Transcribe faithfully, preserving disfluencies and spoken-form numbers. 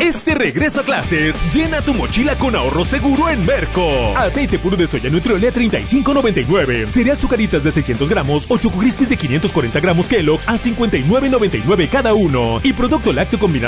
este regreso a clases. Llena tu mochila con ahorro seguro en Merco. Aceite puro de soya Nutriola treinta y cinco noventa y nueve. Cereal Zucaritas de seiscientos gramos o Choco Crispies de quinientos cuarenta gramos Kellogg's a cincuenta y nueve noventa y nueve cada uno. Y producto lácteo combinado